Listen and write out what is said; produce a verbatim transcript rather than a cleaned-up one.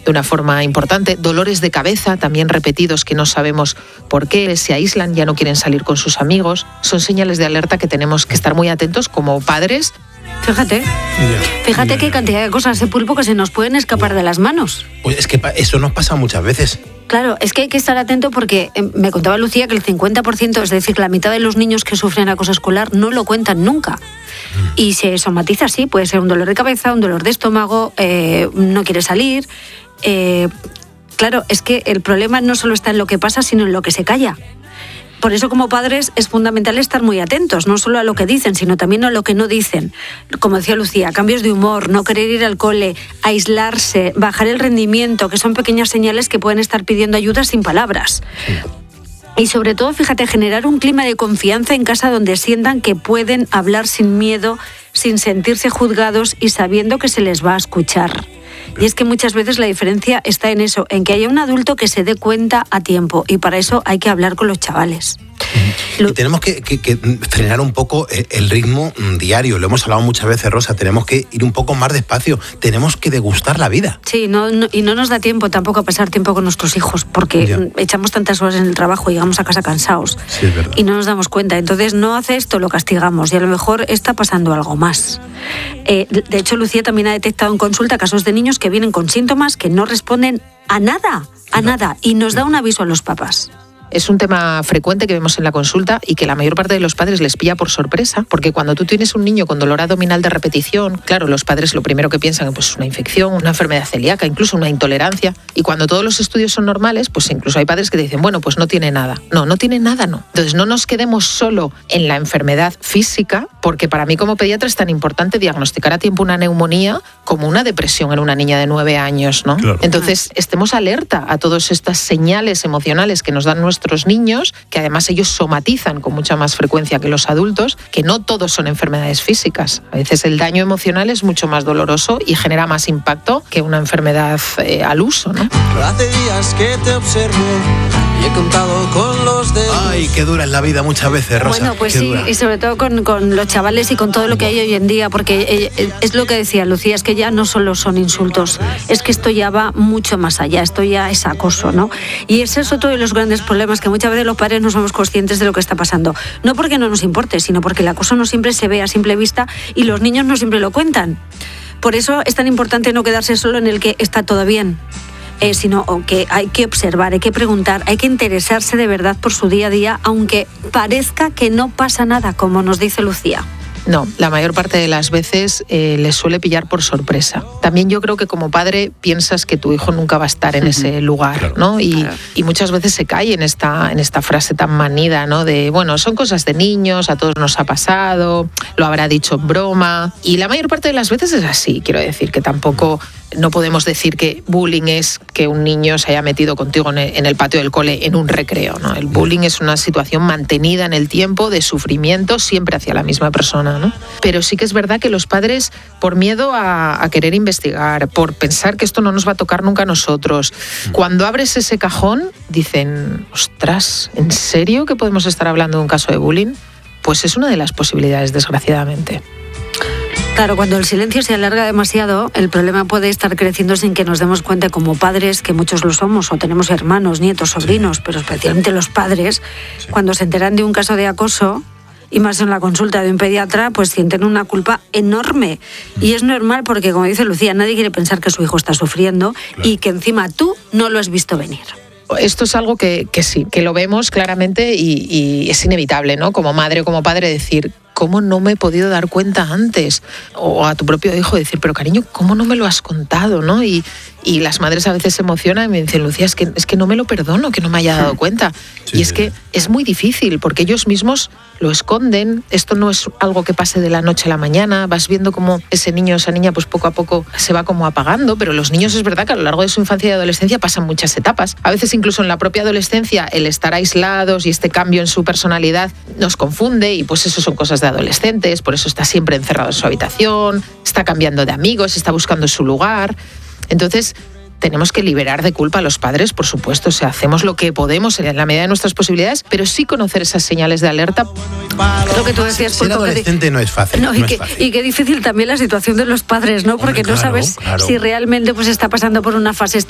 de una forma importante. Dolores de cabeza también repetidos que no sabemos por qué, se aíslan, ya no quieren salir con sus amigos. Son señales de alerta que tenemos que estar muy atentos como padres. Fíjate, fíjate qué cantidad de cosas, ese Pulpo, que se nos pueden escapar de las manos. Pues es que eso nos pasa muchas veces. Claro, es que hay que estar atento porque eh, me contaba Lucía que el cincuenta por ciento, es decir, la mitad de los niños que sufren acoso escolar no lo cuentan nunca. Mm. Y se somatiza así, puede ser un dolor de cabeza, un dolor de estómago, eh, no quiere salir. Eh, claro, es que el problema no solo está en lo que pasa, sino en lo que se calla. Por eso, como padres, es fundamental estar muy atentos, no solo a lo que dicen, sino también a lo que no dicen. Como decía Lucía, cambios de humor, no querer ir al cole, aislarse, bajar el rendimiento, que son pequeñas señales que pueden estar pidiendo ayuda sin palabras. Sí. Y sobre todo, fíjate, generar un clima de confianza en casa donde sientan que pueden hablar sin miedo, sin sentirse juzgados y sabiendo que se les va a escuchar. Y es que muchas veces la diferencia está en eso, en que haya un adulto que se dé cuenta a tiempo, y para eso hay que hablar con los chavales. Y tenemos que, que, que frenar un poco el ritmo diario. Lo hemos hablado muchas veces, Rosa. Tenemos que ir un poco más despacio. Tenemos que degustar la vida. Sí, no, no, y no nos da tiempo tampoco a pasar tiempo con nuestros hijos, porque ya. echamos tantas horas en el trabajo y llegamos a casa cansados. Sí, es verdad. Y no nos damos cuenta. Entonces, no hace esto, lo castigamos. Y a lo mejor está pasando algo más. Eh, de hecho, Lucía también ha detectado en consulta casos de niños que vienen con síntomas que no responden a nada, a no. nada. Y nos da un aviso a los papás. Es un tema frecuente que vemos en la consulta y que la mayor parte de los padres les pilla por sorpresa, porque cuando tú tienes un niño con dolor abdominal de repetición, claro, los padres lo primero que piensan es pues, una infección, una enfermedad celíaca, incluso una intolerancia. Y cuando todos los estudios son normales, pues incluso hay padres que te dicen, bueno, pues no tiene nada. No, no tiene nada, no. Entonces no nos quedemos solo en la enfermedad física, porque para mí como pediatra es tan importante diagnosticar a tiempo una neumonía como una depresión en una niña de nueve años, ¿no? Claro. Entonces estemos alerta a todas estas señales emocionales que nos dan nuestros nuestros niños, que además ellos somatizan con mucha más frecuencia que los adultos, que no todos son enfermedades físicas. A veces el daño emocional es mucho más doloroso y genera más impacto que una enfermedad eh, al uso, ¿no? Hace días que te observo y he contado con los dedos. Ay, qué dura es la vida muchas veces, Rosa. Bueno, pues qué sí, dura. Y sobre todo con, con los chavales y con todo lo que hay hoy en día, porque eh, es lo que decía Lucía, es que ya no solo son insultos, es que esto ya va mucho más allá, esto ya es acoso, ¿no? Y ese es otro de los grandes problemas, que muchas veces los padres no somos conscientes de lo que está pasando. No porque no nos importe, sino porque el acoso no siempre se ve a simple vista y los niños no siempre lo cuentan. Por eso es tan importante no quedarse solo en el que está todo bien. Eh, sino que hay que observar, hay que preguntar, hay que interesarse de verdad por su día a día, aunque parezca que no pasa nada, como nos dice Lucía. No, la mayor parte de las veces eh, les suele pillar por sorpresa. También yo creo que como padre piensas que tu hijo nunca va a estar en uh-huh. ese lugar, claro, ¿no? Y, claro. y muchas veces se cae en esta, en esta frase tan manida, ¿no? De, bueno, son cosas de niños, a todos nos ha pasado, lo habrá dicho en broma. Y la mayor parte de las veces es así, quiero decir, que tampoco... No podemos decir que bullying es que un niño se haya metido contigo en el patio del cole en un recreo, ¿no? El bullying es una situación mantenida en el tiempo de sufrimiento siempre hacia la misma persona, ¿no? Pero sí que es verdad que los padres, por miedo a, a querer investigar, por pensar que esto no nos va a tocar nunca a nosotros, cuando abres ese cajón dicen, ostras, ¿en serio que podemos estar hablando de un caso de bullying? Pues es una de las posibilidades, desgraciadamente. Claro, cuando el silencio se alarga demasiado, el problema puede estar creciendo sin que nos demos cuenta como padres, que muchos lo somos, o tenemos hermanos, nietos, sobrinos, sí. pero especialmente los padres, sí. cuando se enteran de un caso de acoso, y más en la consulta de un pediatra, pues sienten una culpa enorme. Y es normal porque, como dice Lucía, nadie quiere pensar que su hijo está sufriendo claro. y que encima tú no lo has visto venir. Esto es algo que, que sí, que lo vemos claramente y, y es inevitable, ¿no? Como madre o como padre decir... ¿Cómo no me he podido dar cuenta antes? O a tu propio hijo decir, pero cariño, ¿cómo no me lo has contado? ¿No? Y, y las madres a veces se emocionan y me dicen, Lucía, es que, es que no me lo perdono, que no me haya dado cuenta. Sí, y es que es muy difícil, porque ellos mismos lo esconden. Esto no es algo que pase de la noche a la mañana. Vas viendo cómo ese niño o esa niña pues poco a poco se va como apagando, pero los niños es verdad que a lo largo de su infancia y adolescencia pasan muchas etapas. A veces incluso en la propia adolescencia el estar aislados y este cambio en su personalidad nos confunde y pues eso son cosas de adolescentes, por eso está siempre encerrado en su habitación, está cambiando de amigos, está buscando su lugar. Entonces, tenemos que liberar de culpa a los padres, por supuesto, o sea, hacemos lo que podemos en la medida de nuestras posibilidades, pero sí conocer esas señales de alerta. Lo que tú decías, ser adolescente que, no es fácil. No, y, no que, es fácil. y qué difícil también la situación de los padres, ¿no? Porque Hombre, claro, no sabes claro. si realmente pues está pasando por una fase